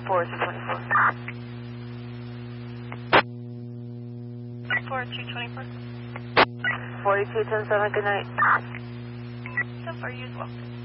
4224. 4224. 4210-7, good night. So far, you as well.